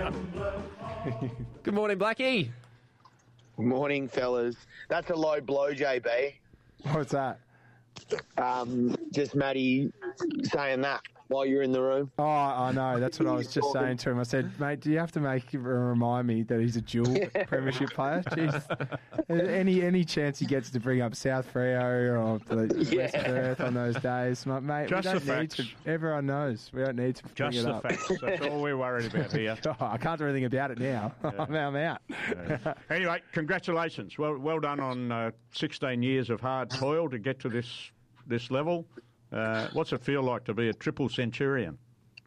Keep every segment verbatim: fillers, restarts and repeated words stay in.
Good morning, Blackie. Morning, fellas. That's a low blow, J B. What's that? Um, just Matty saying that while you're in the room. Oh, I know. That's what I was just saying to him. I said, mate, do you have to make remind me that he's a dual premiership player? Jeez. Any any chance he gets to bring up South Freo or the Yeah. West Perth on those days, mate? Just we don't the need facts. to. Everyone knows we don't need to bring Just it the up. facts. That's all we're worried about here. Oh, I can't do anything about it now. I'm, I'm out. Yeah. Anyway, congratulations. Well, well done on uh, sixteen years of hard toil to get to this this level. Uh, what's it feel like to be a triple centurion?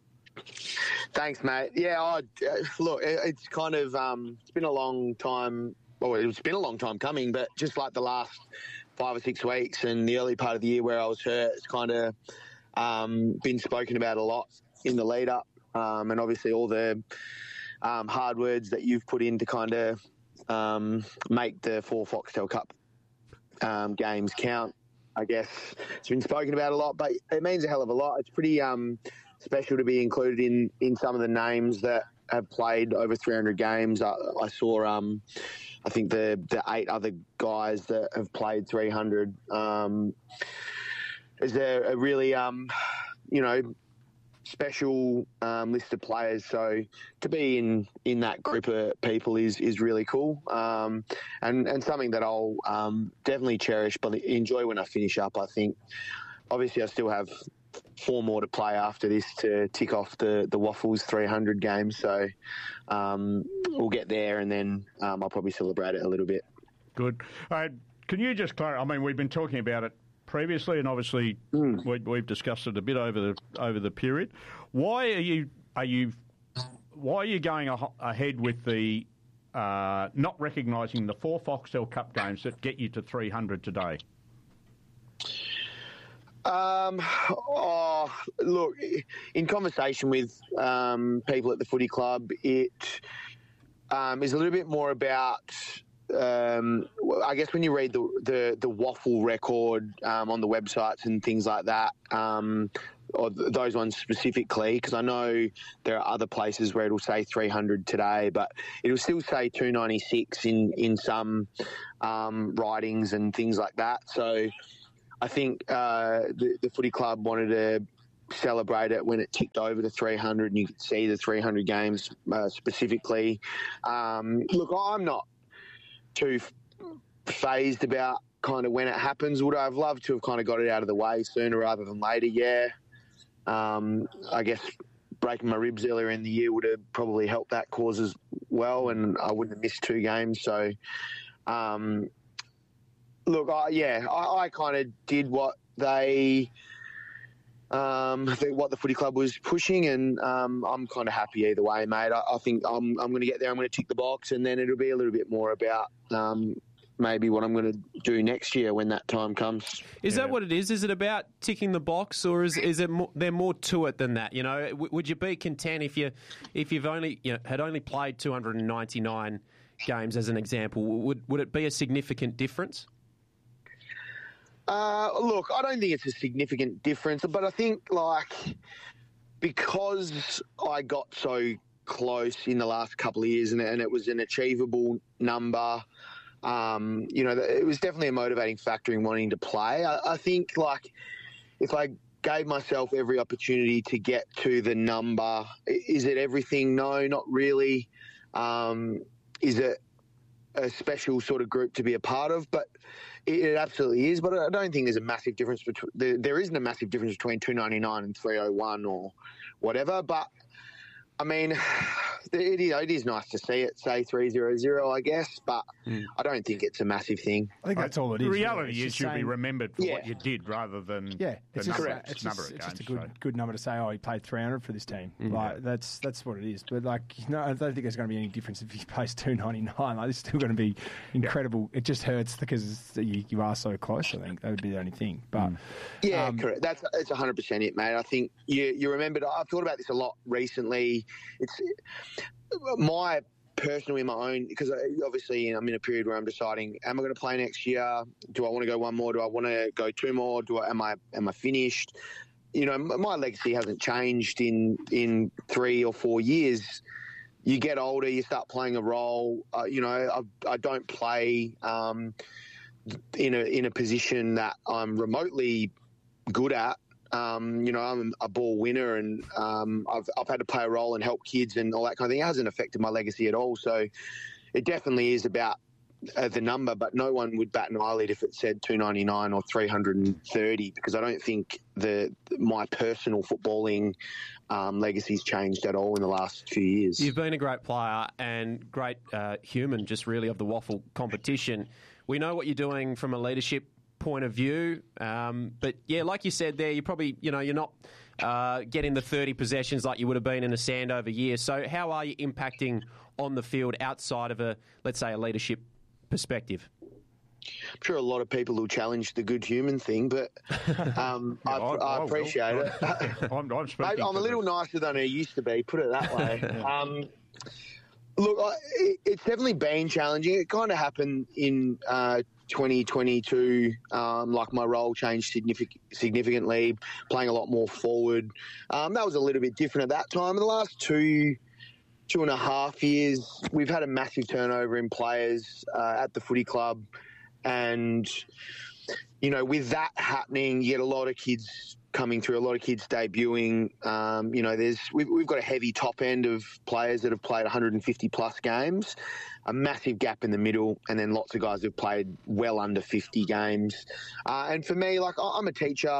Thanks, mate. Yeah, I, uh, look, it, it's kind of um, it's been a long time. Well, it's been a long time coming, but just like the last five or six weeks and the early part of the year where I was hurt, it's kind of um, been spoken about a lot in the lead up, um, and obviously all the um, hard words that you've put in to kind of um, make the four Foxtel Cup um, games count. I guess it's been spoken about a lot, but it means a hell of a lot. It's pretty um, special to be included in, in some of the names that have played over three hundred games. I, I saw, um, I think, the, the eight other guys that have played three hundred. Um, is a, a really, um, you know, special um, list of players. So to be in, in that group of people is, is really cool, um, and, and something that I'll um, definitely cherish but enjoy when I finish up. I think obviously I still have four more to play after this to tick off the, the Waffles three hundred games. So um, we'll get there and then um, I'll probably celebrate it a little bit. Good. Uh, can you just clarify? I mean, we've been talking about it previously, and obviously Mm. we, we've discussed it a bit over the over the period. Why are you are you why are you going a, ahead with the uh, not recognising the four Foxtel Cup games that get you to three hundred today? Um, oh, look, in conversation with um, people at the footy club, it um, is a little bit more about. Um, I guess when you read the the, the waffle record um, on the websites and things like that, um, or th- those ones specifically, because I know there are other places where it'll say three hundred today, but it'll still say two ninety-six in in some um, writings and things like that. So I think uh, the, the footy club wanted to celebrate it when it ticked over to three hundred, and you could see the three hundred games uh, specifically. Um, look, I'm not too phased about kind of when it happens. Would I have loved to have kind of got it out of the way sooner rather than later? Yeah. Um, I guess breaking my ribs earlier in the year would have probably helped that cause as well, and I wouldn't have missed two games. So, um, look, I, yeah, I, I kind of did what they, um, what the footy club was pushing, and um, I'm kind of happy either way, mate. I, I think I'm, I'm going to get there. I'm going to tick the box, and then it'll be a little bit more about um, maybe what I'm going to do next year when that time comes. Is Yeah. that what it is? Is it about ticking the box, or is is it more, there more to it than that? You know, w- would you be content if you if you've only you know, had only played two hundred ninety-nine games as an example? Would would it be a significant difference? Uh, look, I don't think it's a significant difference, but I think, like, because I got so close in the last couple of years and, and it was an achievable number, um, you know, it was definitely a motivating factor in wanting to play. I, I think, like, if I gave myself every opportunity to get to the number, is it everything? No, not really. Um, is it a special sort of group to be a part of? But it, it absolutely is. But I don't think there's a massive difference between there, there isn't a massive difference between two ninety-nine and three oh one or whatever. But I mean, it, it is nice to see it say three hundred, I guess, but mm. I don't think it's a massive thing. I think that's all it is. The reality really. is you'll be remembered for yeah. what you did rather than yeah, the it's number, just, it's number just, of it's games. just a good so. good number to say, oh, he played three hundred for this team. Mm-hmm. Like that's that's what it is. But like, no, I don't think there's going to be any difference if he plays two ninety-nine. Like, it's still going to be incredible. Yeah. It just hurts because you, you are so close. I think that would be the only thing. But mm. yeah, um, correct. That's it's one hundred percent it, mate. I think you you remembered. I've thought about this a lot recently. It's my personal, in my own, because obviously I'm in a period where I'm deciding: am I going to play next year? Do I want to go one more? Do I want to go two more? Do I am I am I finished? You know, my legacy hasn't changed in in three or four years. you get older, you start playing a role. Uh, you know, I, I don't play um, in a in a position that I'm remotely good at. Um, you know, I'm a ball winner, and um, I've I've had to play a role and help kids and all that kind of thing. It hasn't affected my legacy at all. So it definitely is about uh, the number, but no one would bat an eyelid if it said two ninety-nine or three thirty, because I don't think the my personal footballing um, legacy's changed at all in the last few years. You've been a great player and great uh, human, just really, of the waffle competition. We know what you're doing from a leadership point of view, um, but yeah, like you said there, you probably, you know, you're not uh, getting the thirty possessions like you would have been in a Sandover year. So how are you impacting on the field outside of a, let's say, a leadership perspective? I'm sure a lot of people will challenge the good human thing, but um, yeah, I, I, I, I appreciate will. it. I'm, I'm, Mate, I'm a little the... nicer than I used to be, put it that way. um, look, I, it, it's definitely been challenging. It kind of happened in uh, twenty twenty-two. Um, like my role changed significant, significantly, playing a lot more forward. Um, that was a little bit different at that time. In the last two... Two and a half years, we've had a massive turnover in players uh, at the footy club. And, you know, with that happening, you get a lot of kids coming through, a lot of kids debuting. Um, you know, there's we've, we've got a heavy top end of players that have played one hundred fifty plus games, a massive gap in the middle, and then lots of guys who've played well under fifty games. Uh, and for me, like, I'm a teacher.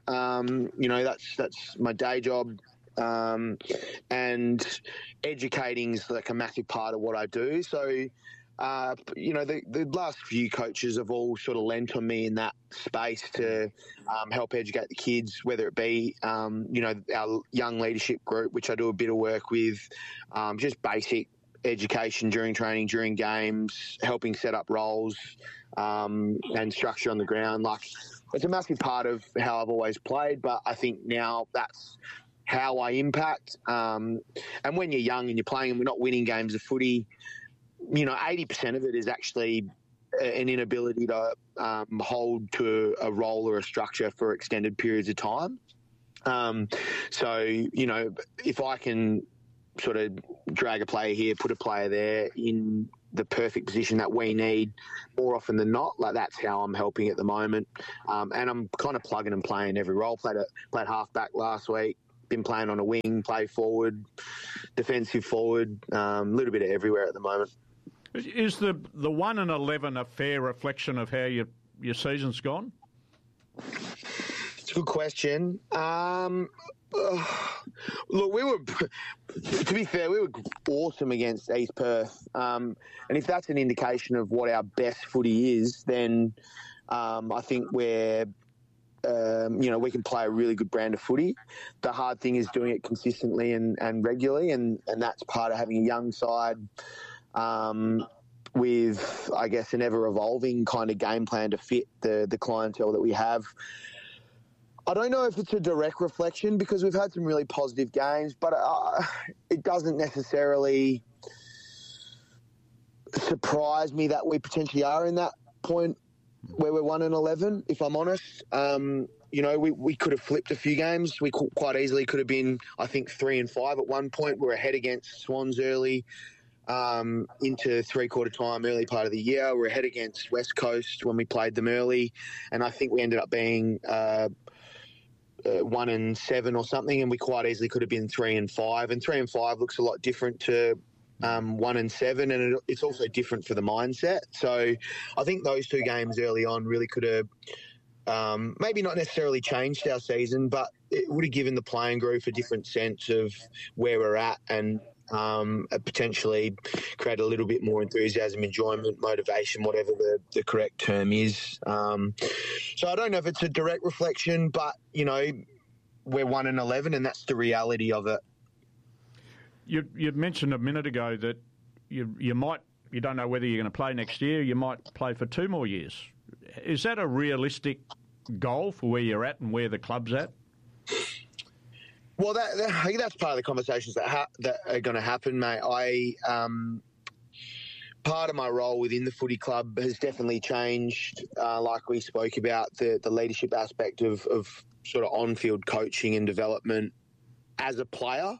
Um, you know, that's that's my day job. Um, and educating is like a massive part of what I do. So, uh, you know, the, the last few coaches have all sort of lent on me in that space to um, help educate the kids, whether it be, um, you know, our young leadership group, which I do a bit of work with, um, just basic education during training, during games, helping set up roles um, and structure on the ground. Like, it's a massive part of how I've always played, but I think now that's how I impact. Um, and when you're young and you're playing and we're not winning games of footy, you know, eighty percent of it is actually an inability to um, hold to a role or a structure for extended periods of time. Um, so, you know, if I can sort of drag a player here, put a player there in the perfect position that we need more often than not, like that's how I'm helping at the moment. Um, and I'm kind of plugging and playing every role. Played a, played halfback last week. Been playing on a wing, play forward, defensive forward, a um, little bit of everywhere at the moment. Is the the one and eleven a fair reflection of how your your season's gone? It's a good question. Um, uh, look, we were, to be fair, we were awesome against East Perth, um, and if that's an indication of what our best footy is, then um, I think we're. Um, you know, we can play a really good brand of footy. The hard thing is doing it consistently and, and regularly, and, and that's part of having a young side um, with, I guess, an ever-evolving kind of game plan to fit the, the clientele that we have. I don't know if it's a direct reflection because we've had some really positive games, but uh, it doesn't necessarily surprise me that we potentially are in that point where we're one and eleven, if I'm honest. Um, you know, we, we could have flipped a few games. We could, quite easily could have been, I think, three and five at one point. We were ahead against Swans early um, into three-quarter time, early part of the year. We were ahead against West Coast when we played them early, and I think we ended up being uh, uh, one and seven or something, and we quite easily could have been three and five. And three and five looks a lot different to Um, one and seven, and it, it's also different for the mindset. So I think those two games early on really could have um, maybe not necessarily changed our season, but it would have given the playing group a different sense of where we're at and um, potentially create a little bit more enthusiasm, enjoyment, motivation, whatever the, the correct term is. Um, so I don't know if it's a direct reflection, but, you know, we're one and eleven, and that's the reality of it. You you mentioned a minute ago that you you might you don't know whether you're going to play next year. You might play for two more years. Is that a realistic goal for where you're at and where the club's at? Well, that, that, I think that's part of the conversations that ha- that are going to happen, mate. I um, part of my role within the footy club has definitely changed. Uh, like we spoke about, the the leadership aspect of of sort of on field coaching and development as a player.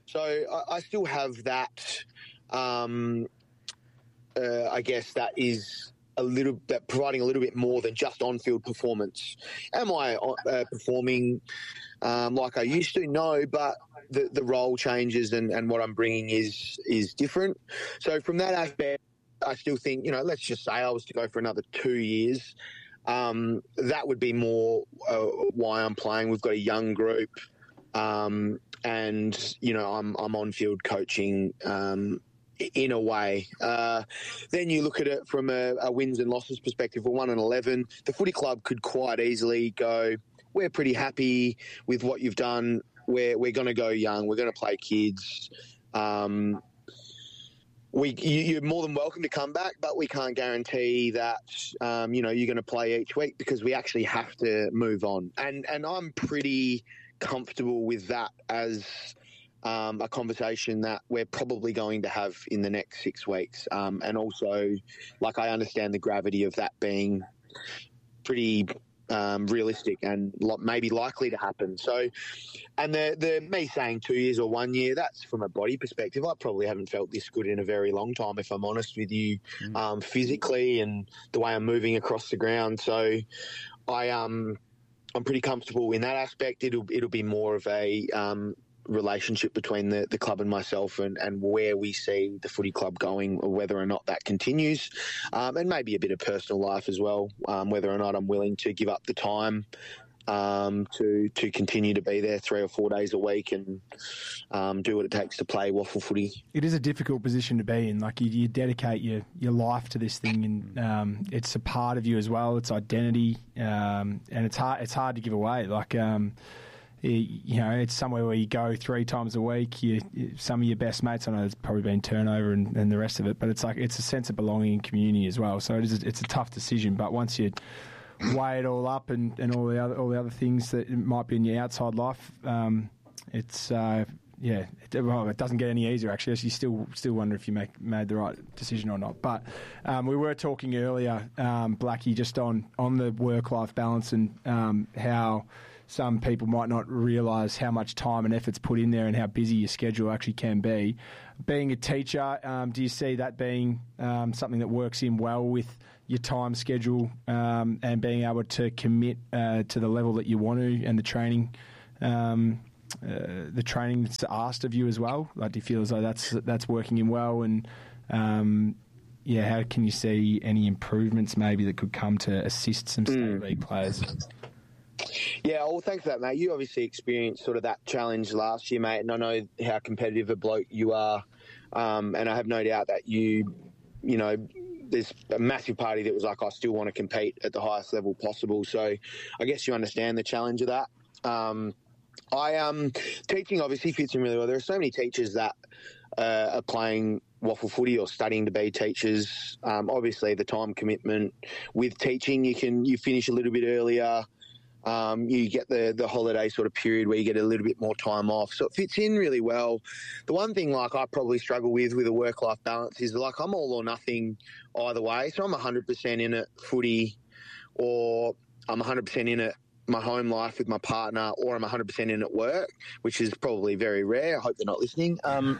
So I, I still have that. Um, uh, I guess that is a little that providing a little bit more than just on-field performance. Am I uh, performing um, like I used to? No, but the, the role changes and, and what I'm bringing is is different. So from that aspect, I still think, you know, let's just say I was to go for another two years. Um, that would be more uh, why I'm playing. We've got a young group, um, and you know, I'm I'm on field coaching um, in a way. Uh, then you look at it from a, a wins and losses perspective. We're one and eleven. The footy club could quite easily go, we're pretty happy with what you've done. We're we're going to go young. We're going to play kids. Um, We, you, you're more than welcome to come back, but we can't guarantee that, um, you know, you're going to play each week because we actually have to move on. And and I'm pretty comfortable with that as um, a conversation that we're probably going to have in the next six weeks. Um, and also, like, I understand the gravity of that being pretty um, realistic and lo- maybe likely to happen. So, and the the me saying two years or one year, that's from a body perspective. I probably haven't felt this good in a very long time, if I'm honest with you, mm. um, physically and the way I'm moving across the ground. So, I um, I'm pretty comfortable in that aspect. It'll it'll be more of a um, relationship between the, the club and myself, and, and where we see the footy club going, or whether or not that continues, um, and maybe a bit of personal life as well, um, whether or not I'm willing to give up the time um, to to continue to be there three or four days a week and um, do what it takes to play waffle footy. It is a difficult position to be in. Like you, you dedicate your, your life to this thing, and um, it's a part of you as well. It's identity, um, and it's hard. It's hard to give away. Like. Um, You know, it's somewhere where you go three times a week. You, some of your best mates, I know there's probably been turnover and, and the rest of it, but it's like it's a sense of belonging and community as well. So it is. A, it's a tough decision, but once you weigh it all up and, and all the other all the other things that might be in your outside life, um, it's uh, yeah, it, well, it doesn't get any easier actually. You still still wonder if you make made the right decision or not. But um, we were talking earlier, um, Blackie, just on on the work life balance and um, how. Some people might not realise how much time and effort's put in there and how busy your schedule actually can be. Being a teacher, um, do you see that being um, something that works in well with your time schedule um, and being able to commit uh, to the level that you want to and the training, um, uh, the training that's asked of you as well? Like, do you feel as though that's that's working in well? And um, yeah, how can you see any improvements maybe that could come to assist some state mm. league players? Yeah, well, thanks for that, mate. You obviously experienced sort of that challenge last year, mate, and I know how competitive a bloke you are, um, and I have no doubt that you, you know, there's a massive party that was like, I still want to compete at the highest level possible. So I guess you understand the challenge of that. Um, I um, teaching obviously fits in really well. There are so many teachers that uh, are playing waffle footy or studying to be teachers. Um, obviously, the time commitment with teaching, you can you finish a little bit earlier. Um, you get the, the holiday sort of period where you get a little bit more time off. So it fits in really well. The one thing like I probably struggle with with a work-life balance is like I'm all or nothing either way. So I'm one hundred percent in it footy, or I'm one hundred percent in it my home life with my partner, or I'm one hundred percent in at work, which is probably very rare. I hope they're not listening. Um,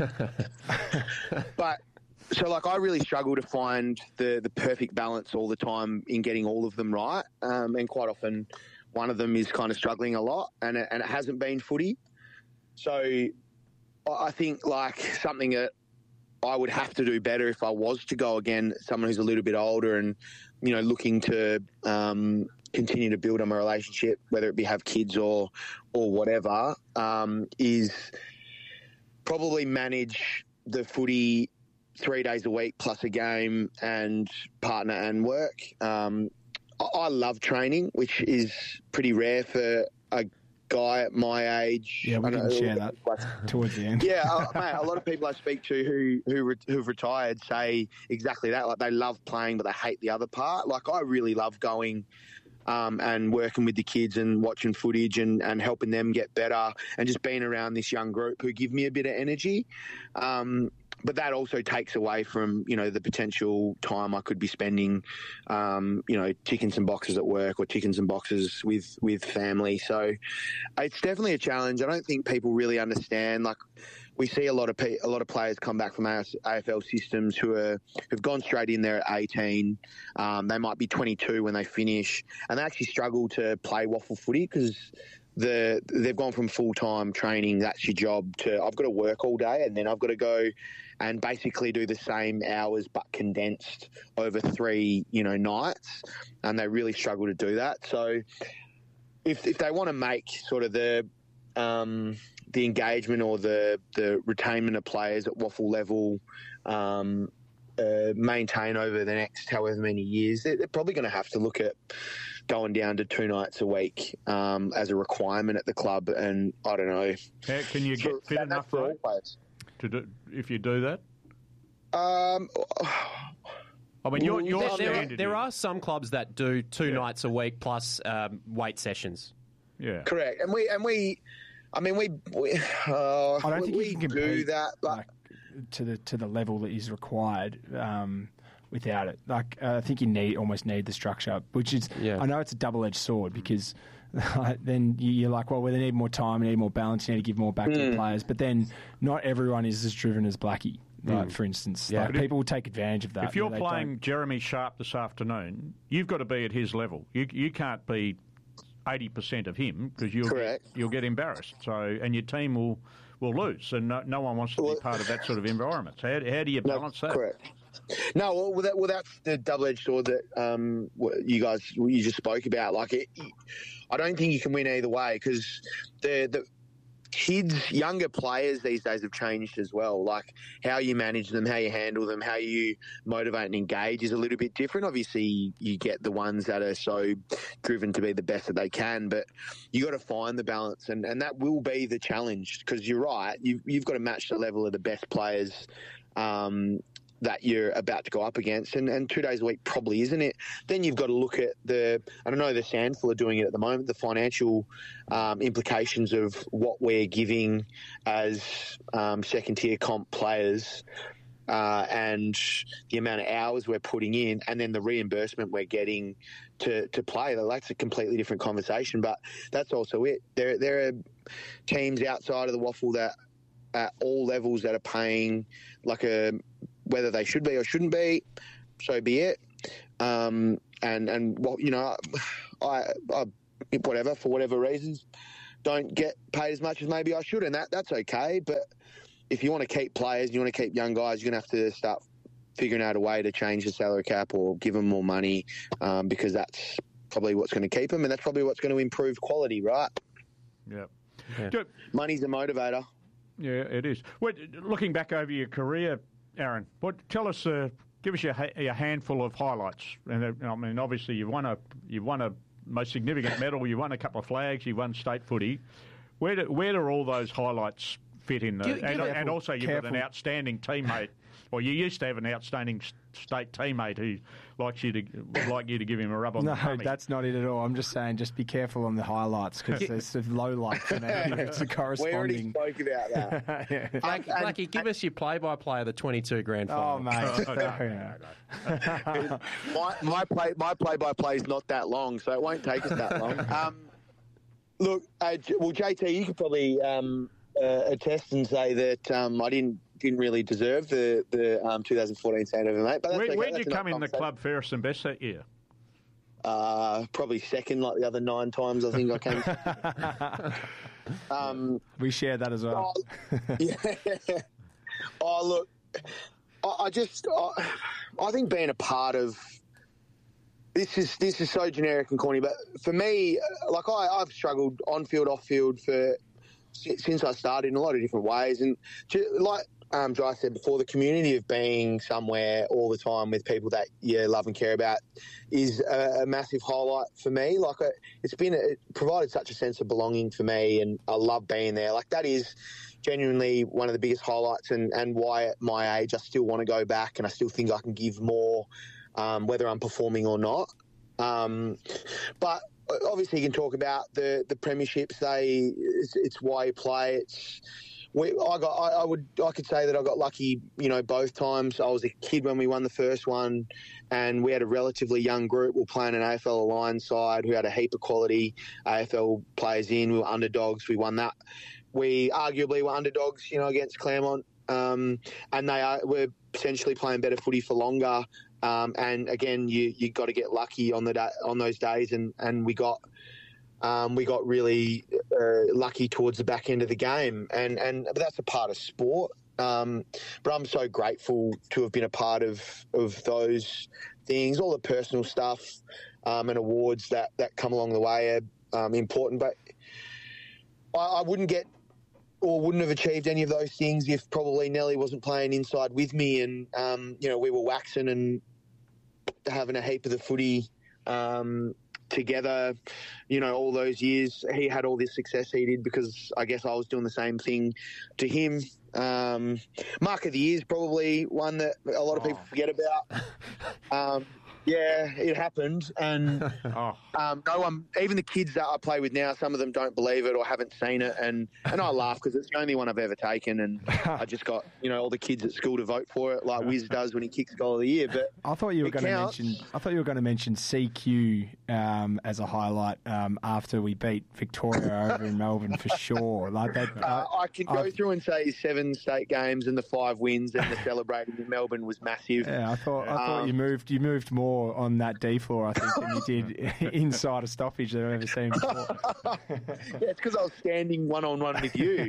but so like I really struggle to find the, the perfect balance all the time in getting all of them right. Um, and quite often one of them is kind of struggling a lot, and it, and it hasn't been footy. So I think like something that I would have to do better if I was to go again, someone who's a little bit older and, you know, looking to um, continue to build on my relationship, whether it be have kids or or whatever, um, is probably manage the footy three days a week plus a game and partner and work. Um, I love training, which is pretty rare for a guy at my age. Yeah, we can share that towards the end. Yeah, uh, mate, a lot of people I speak to who who re- who've retired say exactly that. Like they love playing, but they hate the other part. Like I really love going um, and working with the kids and watching footage and, and helping them get better and just being around this young group who give me a bit of energy. Um, But that also takes away from, you know, the potential time I could be spending, um, you know, ticking some boxes at work or ticking some boxes with, with family. So it's definitely a challenge. I don't think people really understand. Like we see a lot of pe- a lot of players come back from A F L systems who are who've gone straight in there at eighteen. Um, they might be twenty-two when they finish, and they actually struggle to play waffle footy because the they've gone from full time training, that's your job, to I've got to work all day and then I've got to go and basically do the same hours but condensed over three you know nights, and they really struggle to do that. So if if they want to make sort of the um, the engagement or the, the retainment of players at waffle level um, uh, maintain over the next however many years, they're, they're probably going to have to look at going down to two nights a week um, as a requirement at the club. And I don't know. How can you get for, fit enough for all players to do if you do that? Um, I mean, your, your There, there, are, standard. there is- are some clubs that do two Yeah. nights a week plus um, weight sessions. Yeah. correct. And we, and we, I mean, we, we, uh, I don't we, think we you can do compete that, but like, to the to the level that is required um, without it. Like uh, I think you need almost need the structure, which is Yeah. I know it's a double edged sword because then you- you're like, well, well, they need more time, they need more balance, you need to give more back to Mm. the players. But then not everyone is as driven as Blackie. Like, for instance, Yeah. like, But if- people will take advantage of that. If you're They playing don't- Jeremy Sharp this afternoon, you've got to be at his level. You you can't be eighty percent of him because you'll Correct. get, you'll get embarrassed. So and your team will will lose, and no, no one wants to Well- be part of that sort of environment. So how, how do you No, balance that? correct. No, well, well, that, well, that's the double-edged sword that um, what you guys you just spoke about. Like, it, I don't think you can win either way because the the kids, younger players these days have changed as well. Like how you manage them, how you handle them, how you motivate and engage is a little bit different. Obviously, you get the ones that are so driven to be the best that they can, but you got to find the balance, and, and that will be the challenge because you're right. You, you've got to match the level of the best players um, that you're about to go up against, and, and two days a week probably isn't it. Then you've got to look at the, I don't know, the Sandful are doing it at the moment, the financial um, implications of what we're giving as um, second tier comp players uh, and the amount of hours we're putting in, and then the reimbursement we're getting to, to play. That's a completely different conversation, but that's also it. There, there are teams outside of the waffle that at all levels that are paying like a, whether they should be or shouldn't be, so be it. Um, and, and well, you know, I, I, whatever, for whatever reasons, don't get paid as much as maybe I should, and that that's okay. But if you want to keep players, you want to keep young guys, you're going to have to start figuring out a way to change the salary cap or give them more money um, because that's probably what's going to keep them, and that's probably what's going to improve quality, right? Yeah. Yeah. Do- Money's a motivator. Yeah, it is. Well, looking back over your career, Aaron, what tell us, uh, give us your, ha- your handful of highlights. And uh, I mean, obviously, you've won a you've won a most significant medal. You won a couple of flags. You won state footy. Where do, where do all those highlights fit in? The, Give- give and, it- and also, you've got an careful. outstanding teammate. Well, you used to have an outstanding s- state teammate who likes you to would like you to give him a rub on No, the tummy. that's not it at all. I'm just saying, just be careful on the highlights because there's some low lights and it's a We already corresponding. spoke about that. Yeah. Black, and- Blackie, give us your play-by-play of the twenty-two grand final. Oh, mate. Oh, no, Yeah. my my play my play by play is not that long, so it won't take us that long. Um, look, uh, J- well, J T, you could probably um, uh, attest and say that um, I didn't didn't really deserve the the um, twenty fourteen Sandover, mate. But that's Where, okay. where'd That's you come another in the conversation. club fairest and best that year? Uh, probably second, like the other nine times I think I came. um, We share that as well. Oh, yeah. Oh, look, I, I just, I, I think being a part of this is this is so generic and corny, but for me, like I, I've struggled on field, off field for since I started in a lot of different ways, and ju- like um, Dry said before, the community of being somewhere all the time with people that you love and care about is a, a massive highlight for me. Like I, it's been, it provided such a sense of belonging for me, and I love being there. Like that is genuinely one of the biggest highlights, and, and why at my age I still want to go back, and I still think I can give more, um, whether I'm performing or not. Um, but obviously, you can talk about the the premierships. They it's, it's why you play. It's we, I got. I, I would. I could say that I got lucky. You know, both times. I was a kid when we won the first one, and we had a relatively young group. We were playing an A F L Alliance side who had a heap of quality A F L players in. We were underdogs. We won that we arguably were underdogs, you know, against Claremont, um, and they are were potentially playing better footy for longer. Um, and again, you you got to get lucky on the da- on those days, and, and we got um, we got really uh, lucky towards the back end of the game, and and but that's a part of sport. Um, but I'm so grateful to have been a part of of those things, all the personal stuff um, and awards that, that come along the way are um, important. But I, I wouldn't get or wouldn't have achieved any of those things if probably Nelly wasn't playing inside with me, and um, you know, we were waxing and having a heap of the footy um, together, you know, all those years. He had all this success he did because I guess I was doing the same thing to him. Um, Mark of the Year is probably one that a lot of people Oh. forget about. Um, yeah, it happened, and Oh. um, no one, even the kids that I play with now, some of them don't believe it or haven't seen it, and, and I laugh because it's the only one I've ever taken, and I just got, you know, all the kids at school to vote for it, like Wiz does when he kicks goal of the year. But I thought you were it going to counts. mention. I thought you were going to mention C Q um, as a highlight um, after we beat Victoria over in Melbourne for sure. Like that. Uh, I can go I've- through and say seven state games and the five wins and the celebrating in Melbourne was massive. Yeah, I thought I thought Um, you moved you moved more on that D floor, I think, than you did inside a stoppage that I've ever seen before. Yeah, it's because I was standing one on one with you.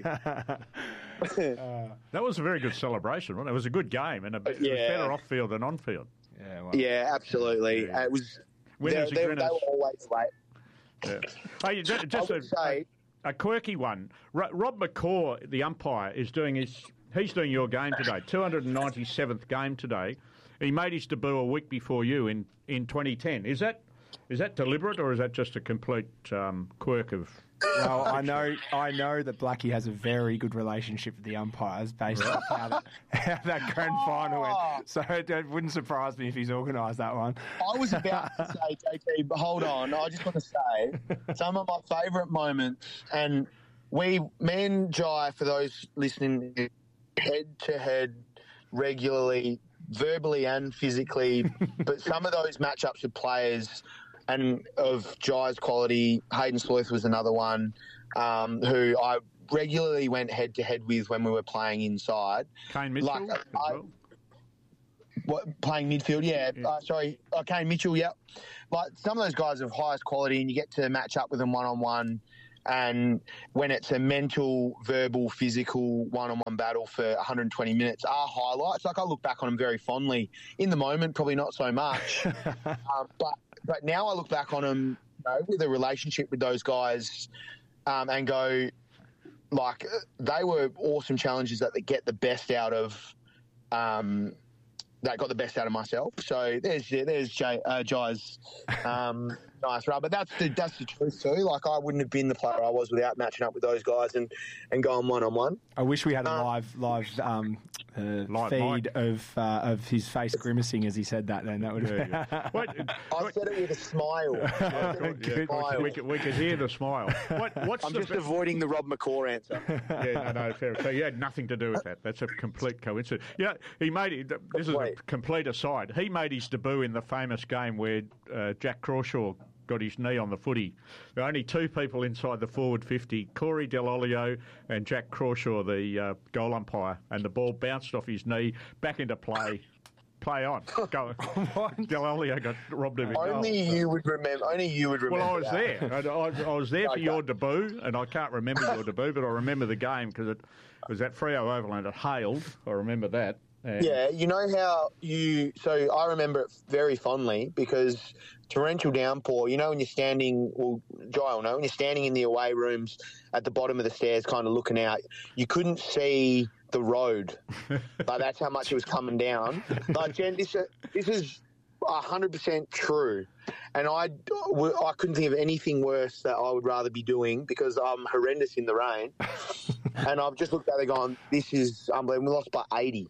That was a very good celebration, wasn't it? It was a good game, and a, it was Yeah. better off field than on field. Yeah, well, Yeah, absolutely. Uh, it was. Winners they, and they, they grinners. were always late. Yeah. Hey, ju- I just would a, say, a quirky one. Ro- Rob McCaw, the umpire, is doing his. He's doing your game today. two hundred ninety-seventh game today. He made his debut a week before you in, in twenty ten. Is that is that deliberate, or is that just a complete um, quirk of? well, I know I know that Blackie has a very good relationship with the umpires based on how that, how that grand final went. So it, it wouldn't surprise me if he's organised that one. I was about to say, J T, but hold on. I just want to say some of my favourite moments, and we, me and Jai, for those listening, head to head regularly, verbally and physically. But some of those matchups with players and of Jai's quality, Hayden Sleuth was another one um, who I regularly went head to head with when we were playing inside. Kane Mitchell. Like, as I- well? What, playing midfield, yeah. Yeah. Uh, sorry, uh, Kane Mitchell, yep. Like some of those guys of highest quality, and you get to match up with them one on one. And when it's a mental, verbal, physical one-on-one battle for one hundred twenty minutes, are highlights. Like I look back on them very fondly. In the moment, probably not so much. um, but but now I look back on them, you know, with a relationship with those guys, um, and go, like they were awesome challenges that they get the best out of. Um, that got the best out of myself. So there's there's Jay, uh, Jai's um, nice rub. But that's the that's the truth too. Like I wouldn't have been the player I was without matching up with those guys and, and going one on one. I wish we had a Uh, live live um, uh, Live feed mic. of uh, of his face grimacing as he said that. Then that would There have you go. What, I said it with a smile. I said it with a yeah, smile. we, could, we could hear the smile. What, what's I'm the just be- avoiding the Rob McCaw answer. Yeah, no, no, fair. So you had nothing to do with that. That's a complete coincidence. Yeah, he made it. This is a Complete. complete aside. He made his debut in the famous game where uh, Jack Crawshaw got his knee on the footy. There were only two people inside the forward fifty: Corey Dell'Olio and Jack Crawshaw, the uh, goal umpire. And the ball bounced off his knee back into play. Play on. Go. Dell'Olio got robbed of a goal. Only you would remember. Only you would remember. Well, I was that. there. I, I, I was there for Okay. your debut, and I can't remember your debut, but I remember the game because it was at Freo Oval and it hailed. I remember that. And Yeah, you know how you. So I remember it very fondly because torrential downpour. You know when you're standing, well, Jai will know when you're standing in the away rooms at the bottom of the stairs, kind of looking out. You couldn't see the road, like that's how much it was coming down. Like Jen, this this is a hundred percent true, and I I couldn't think of anything worse that I would rather be doing because I'm horrendous in the rain. And I've just looked at it going, this is unbelievable. We lost by eighty.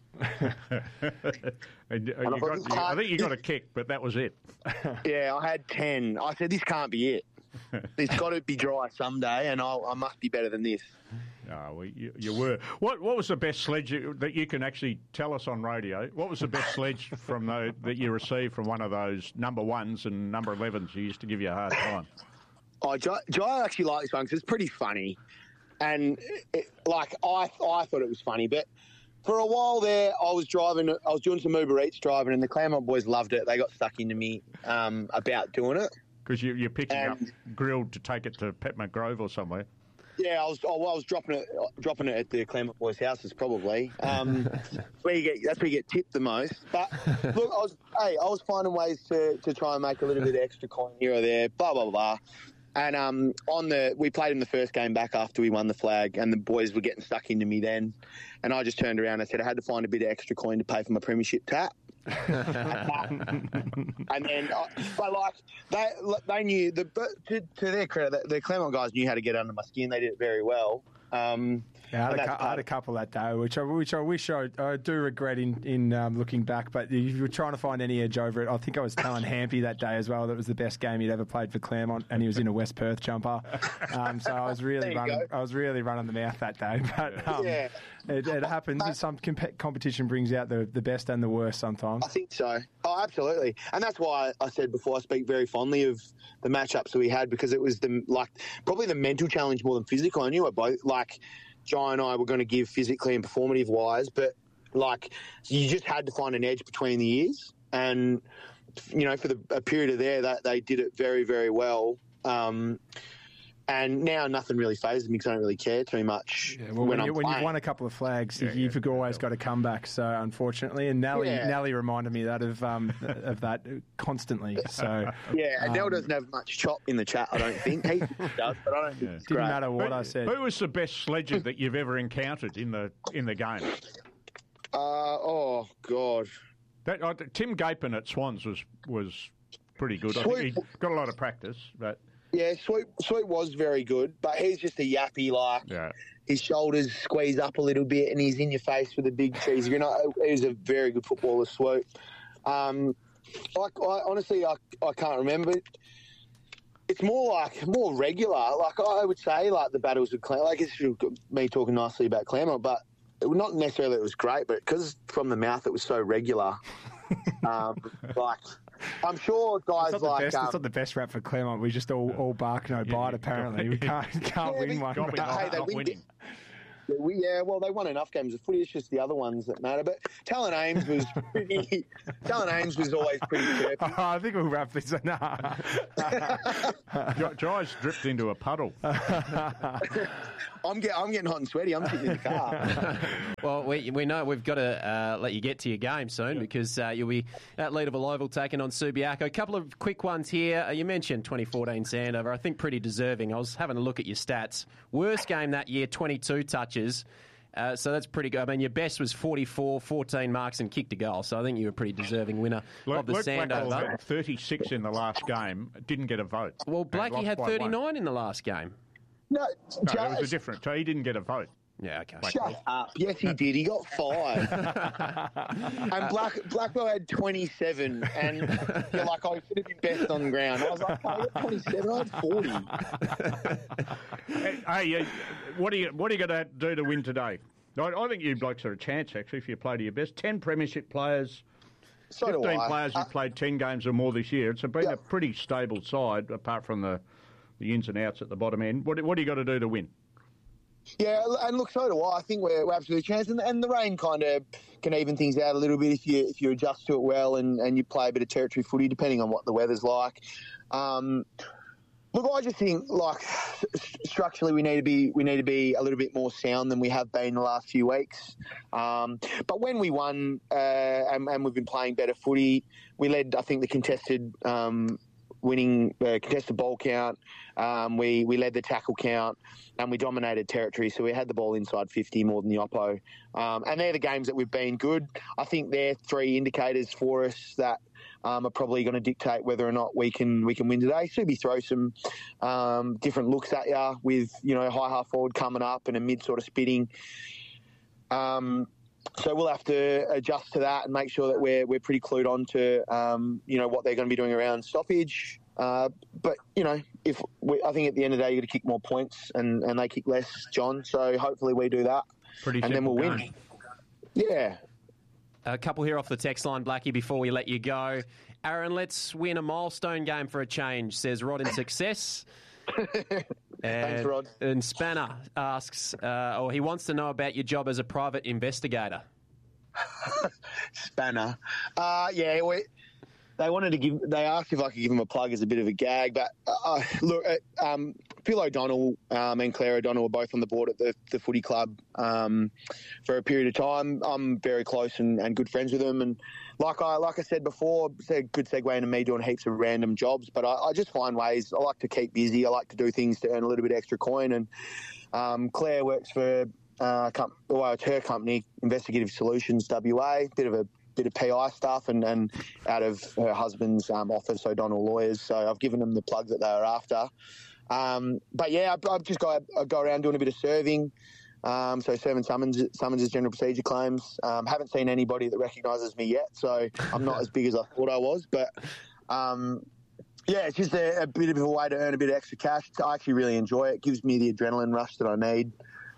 and, uh, I you thought, got, this you- I can't- think you got a kick, but that was it. Yeah, I had ten. I said, this can't be it. It's got to be dry someday, and I, I must be better than this. Oh, well, you, you were. What What was the best sledge you, that you can actually tell us on radio? What was the best sledge from the, that you received from one of those number ones and number elevens who used to give you a hard time? Oh, Jai, Jai actually liked this one because it's pretty funny. and it, like I I thought it was funny, but for a while there, I was driving. I was doing some Uber Eats driving, and the Claremont boys loved it. They got stuck into me um, about doing it because you, you're picking and, up grilled to take it to Petmont Grove or somewhere. Yeah, I was. Oh, well, I was dropping it, dropping it at the Claremont boys' houses probably. Um, where you get that's where you get tipped the most. But look, I was. Hey, I was finding ways to, to try and make a little bit of extra coin here or there. Blah blah blah. And um, on the we played in the first game back after we won the flag, and the boys were getting stuck into me then. And I just turned around and said I had to find a bit of extra coin to pay for my premiership tap. and then, uh, but like they they knew the to, to their credit, the, the Claremont guys knew how to get under my skin. They did it very well. Um, Yeah, I had, a, cu- I had a couple that day, which I, which I wish I, I do regret in, in um, looking back. But if you were trying to find any edge over it, I think I was telling Hampy that day as well that it was the best game he'd ever played for Claremont, and he was in a West Perth jumper. Um, so I was really running, I was really running the mouth that day. But um, yeah. it, it happens. But some comp- competition brings out the, the best and the worst sometimes. I think so. Oh, absolutely. And that's why I said before I speak very fondly of the matchups that we had, because it was the like probably the mental challenge more than physical. I knew it both like. Jai and I were going to give physically and performative wise, but like you just had to find an edge between the years, and you know for the a period of there that they did it very very well. Um, and now nothing really phases me because I don't really care too much. Yeah, well, when, when, you, when you've won a couple of flags, yeah, you've yeah, always yeah. got to come back. So unfortunately, and Nelly, yeah. Nelly reminded me that of um, of that constantly. So yeah, and um, Nell doesn't have much chop in the chat. I don't think he does, but I don't think yeah. it's didn't great. matter what who, I said. Who was the best sledger that you've ever encountered in the in the game? Uh, oh God, that uh, Tim Gapin at Swans was was pretty good. Sweet. I think he got a lot of practice, but. Yeah, Sweet Sweet was very good, but he's just a yappy, like, yeah. his shoulders squeeze up a little bit and he's in your face with a big cheese. You know, he's a very good footballer, Sweet. Um, like, I, honestly, I, I can't remember. It's more like, more regular. Like, I would say, like, the battles with Claremont, like, it's me talking nicely about Claremont, but it, not necessarily it was great, but because from the mouth it was so regular, um, like... I'm sure guys it's like... Best, um, it's not the best rap for Claremont. We just all, all bark, no bite, yeah, apparently. We can't, can't yeah, win we, one. But, hey, they win winning. Yeah, we, yeah, well, they won enough games of footy. It's just the other ones that matter. But Talon Ames was pretty... Talon Ames was always pretty chirpy. Oh, I think we'll wrap this up. Nah. Jai's dripped into a puddle. I'm, get, I'm getting hot and sweaty. I'm sitting in the car. Well, we we know we've got to uh, let you get to your game soon, yeah. because uh, you'll be at Leederville Oval taking on Subiaco. A couple of quick ones here. Uh, you mentioned twenty fourteen Sandover. I think pretty deserving. I was having a look at your stats. Worst game that year, twenty-two touches. Uh, so that's pretty good. I mean, your best was forty-four, fourteen marks and kicked a goal. So I think you were a pretty deserving winner Luke, of the Luke Sandover. Blackwell had thirty-six in the last game. Didn't get a vote. Well, Blackie had thirty-nine one. in the last game. No, no it was a different. So he didn't get a vote. Yeah, okay. Blackwell. Shut up. Yes, he did. He got five. And Black, Blackwell had twenty-seven. And you're like, oh, he should have been best on the ground. I was like, oh, I got twenty-seven. I had forty. hey, hey uh, what are you what are you going to do to win today? I, I think you blokes are a chance, actually, if you play to your best. Ten premiership players, so fifteen players who've uh, played ten games or more this year. It's been yeah. a pretty stable side, apart from the, the ins and outs at the bottom end. What, what do you got to do to win? Yeah, and look, so do I. I think we're, we're absolutely a chance, and, and the rain kind of can even things out a little bit if you if you adjust to it well and, and you play a bit of territory footy, depending on what the weather's like. Um, look, I just think like structurally we need to be we need to be a little bit more sound than we have been the last few weeks. Um, but when we won uh, and, and we've been playing better footy, we led I think the contested. Um, winning uh, contested ball count, um, we, we led the tackle count, and we dominated territory, so we had the ball inside fifty more than the oppo. Um, and they're the games that we've been good. I think they're three indicators for us that um, are probably going to dictate whether or not we can we can win today. Subi throw some um, different looks at you with, you know, high half forward coming up and a mid sort of spitting. Um So we'll have to adjust to that and make sure that we're we're pretty clued on to um, you know what they're going to be doing around stoppage. Uh, but you know, if we, I think at the end of the day you got to kick more points and, and they kick less, John. So hopefully we do that, pretty and then we'll game. win. Yeah. A couple here off the text line, Blackie, before we let you go. Aaron, let's win a milestone game for a change, says Rod in Success. And, Thanks, Rod. And Spanner asks, uh, or he wants to know about your job as a private investigator. Spanner. Uh, yeah, we, they wanted to give. They asked if I could give them a plug as a bit of a gag, but uh, look, uh, um, Phil O'Donnell um, and Claire O'Donnell were both on the board at the, the footy club um, for a period of time. I'm very close and, and good friends with them, and like I like I said before, it's a good segue into me doing heaps of random jobs. But I, I just find ways. I like to keep busy. I like to do things to earn a little bit extra coin. And um, Claire works for uh, com- well, it's her company, Investigative Solutions W A. Bit of a bit of P I stuff, and, and out of her husband's um, office, O'Donnell Lawyers. So I've given them the plug that they were after. Um, but yeah, I've, I've just got I go around doing a bit of serving. Um, so serving summons, summonses, general procedure claims. Um, haven't seen anybody that recognises me yet, so I'm not as big as I thought I was. But um, yeah, it's just a, a bit of a way to earn a bit of extra cash. I actually really enjoy it. It gives me the adrenaline rush that I need,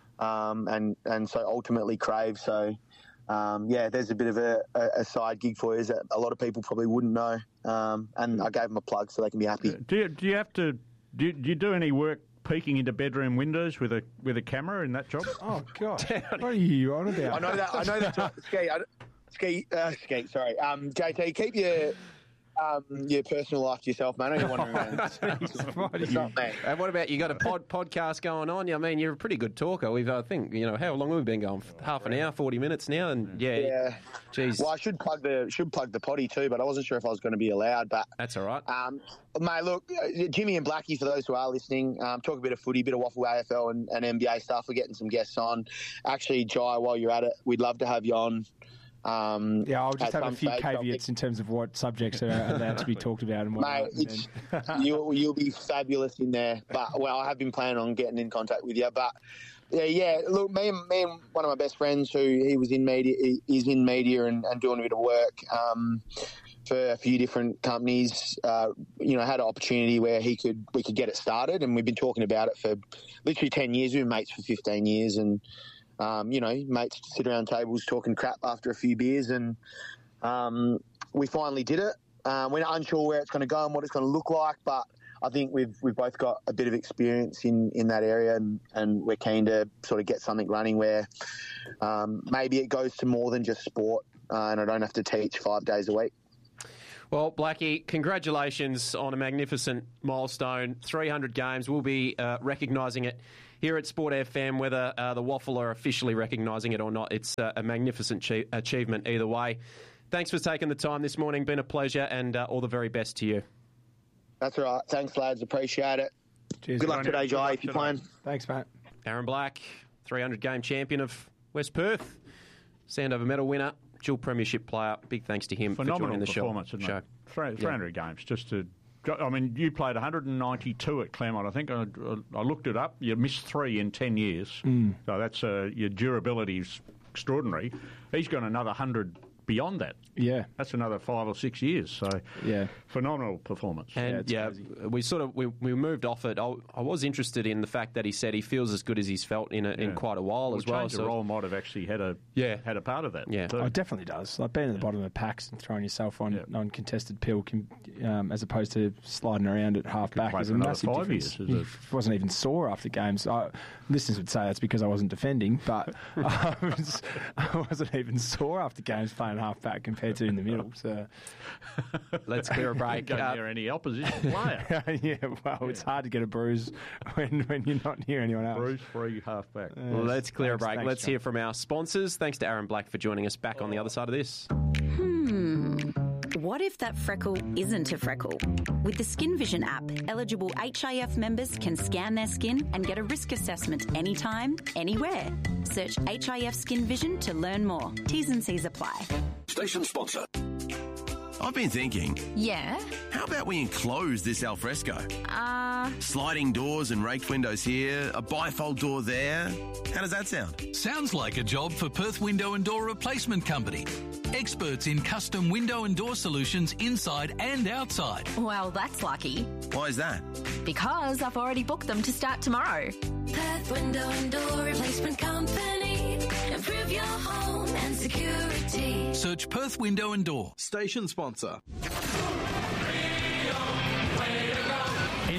um, and and so ultimately crave. So um, yeah, there's a bit of a, a, a side gig for you that a lot of people probably wouldn't know. Um, and I gave them a plug so they can be happy. Do you, do you have to do you, do you do any work peeking into bedroom windows with a with a camera in that job? Oh God! What are you on about? I know that. I know that. Ski, I, ski, uh, ski. Sorry, um, J T. Keep your um, your personal life to yourself, man. I don't want to. It's not me. And what about you? Got a pod, podcast going on? I mean, you're a pretty good talker. We've, I think, you know, how long have we been going? Half an hour, forty minutes now, and yeah, Yeah. geez, Well, I should plug the should plug the potty too, but I wasn't sure if I was going to be allowed. But that's all right. um, mate, look, uh, Jimmy and Blackie, for those who are listening, um, talk a bit of footy, a bit of waffle A F L and, and N B A stuff. We're getting some guests on. Actually, Jai, while you're at it, we'd love to have you on. Um, Yeah, I'll just at have a some few stage. caveats in terms of what subjects are allowed to be talked about and what Mate, aren't, and it's, then- you'll, you'll be fabulous in there. But well, I have been planning on getting in contact with you. But yeah, yeah. Look, me and me and one of my best friends, who he was in media, is in media and, and doing a bit of work um, for a few different companies. Uh, you know, had an opportunity where he could we could get it started, and we've been talking about it for literally ten years. We've been mates for fifteen years, and um, you know, mates sit around tables talking crap after a few beers, and um, we finally did it. Um, we're not unsure where it's going to go and what it's going to look like, but I think we've we've both got a bit of experience in, in that area, and, and we're keen to sort of get something running where um, maybe it goes to more than just sport, uh, and I don't have to teach five days a week. Well, Blackie, congratulations on a magnificent milestone. three hundred games. We'll be uh, recognising it here at Sport F M, whether uh, the Waffle are officially recognising it or not. It's uh, a magnificent chi- achievement either way. Thanks for taking the time this morning. Been a pleasure, and uh, all the very best to you. That's all right. Thanks, lads. Appreciate it. Cheers. Good luck today, Jai, if you're playing. Thanks, mate. Aaron Black, three hundred game champion of West Perth, Sandover medal winner, dual premiership player. Big thanks to him Phenomenal for joining the performance, show. isn't show. it? Three, three hundred games, just to... I mean, you played one hundred ninety-two at Claremont, I think. I, I looked it up. You missed three in ten years. Mm. So that's uh, your durability is extraordinary. He's got another one hundred beyond that. Yeah. That's another five or six years. So yeah, phenomenal performance. And yeah, yeah we sort of we, we moved off it. I, I was interested in the fact that he said he feels as good as he's felt in a, yeah. in quite a while well, as well. Change so the role might have actually had a yeah. had a part of that. Yeah, too. Oh, it definitely does. Like being at the bottom of the packs and throwing yourself on yeah. on contested pill, can, um, as opposed to sliding around at half back, is a massive five difference. Years, he wasn't even sore after games. I, listeners would say that's because I wasn't defending, but I, was, I wasn't even sore after games playing half back compared to in the middle. So let's clear a break. Don't uh, near any opposition player. yeah, well, yeah. It's hard to get a bruise when, when you're not near anyone else. Bruise-free half back. Uh, well, let's clear thanks, a break. Thanks, let's John. hear from our sponsors. Thanks to Aaron Black for joining us. Back on the other side of this. Hmm. What if that freckle isn't a freckle? With the Skin Vision app, eligible H I F members can scan their skin and get a risk assessment anytime, anywhere. Search H I F Skin Vision to learn more. T's and C's apply. Station sponsor. I've been thinking. Yeah? How about we enclose this alfresco? Uh... Sliding doors and raked windows here, a bifold door there. How does that sound? Sounds like a job for Perth Window and Door Replacement Company. Experts in custom window and door solutions inside and outside. Well, that's lucky. Why is that? Because I've already booked them to start tomorrow. Perth Window and Door Replacement Company. Improve your home and security. Search Perth Window and Door. Station sponsor. In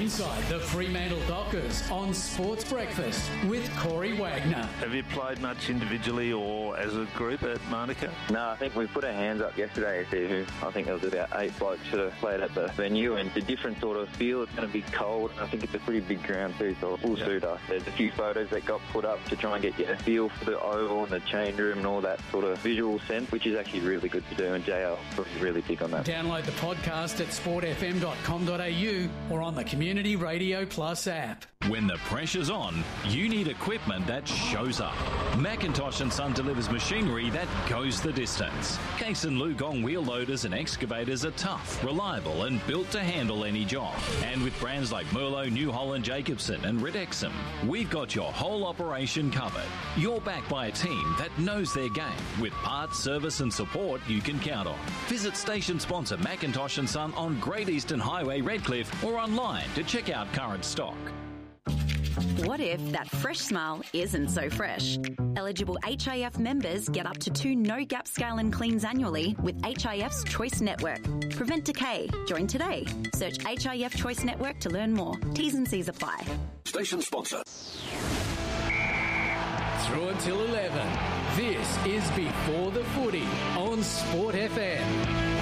inside the Fremantle Dockers on Sports Breakfast with Corey Wagner. Have you played much individually or as a group at Manuka? No, I think we put our hands up yesterday to see who, I think there was about eight blokes should have played at the venue, and it's a different sort of feel. It's going to be cold. I think it's a pretty big ground too, so it will yeah. suit us. There's a few photos that got put up to try and get you a feel for the oval and the change room and all that sort of visual sense, which is actually really good to do, and J L really big on that. Download the podcast at sport f m dot com dot a u or on the Community Radio Plus app. When the pressure's on, you need equipment that shows up. Macintosh and Son delivers machinery that goes the distance. Case and Lugong wheel loaders and excavators are tough, reliable and built to handle any job. And with brands like Merlot, New Holland, Jacobson and Ridexum, we've got your whole operation covered. You're backed by a team that knows their game with parts, service and support you can count on. Visit station sponsor Macintosh and Son on Great Eastern Highway, Redcliffe, or online to check out current stock. What if that fresh smile isn't so fresh? Eligible H I F members get up to two no-gap scale and cleans annually with H I F's Choice Network. Prevent decay. Join today. Search H I F Choice Network to learn more. T's and C's apply. Station sponsor. Through until eleven. This is Before the Footy on Sport F M.